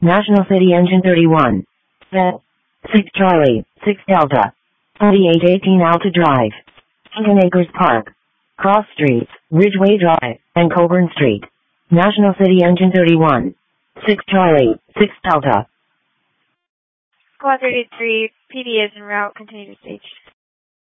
National City Engine 31. 6 Charlie, 6 Delta. 2818 Alta Drive. Hagen Acres Park. Cross Streets, Ridgeway Drive, and Coburn Street. National City Engine 31. 6 Charlie, 6 Delta. Squad 33, PD is en route, continue to stage.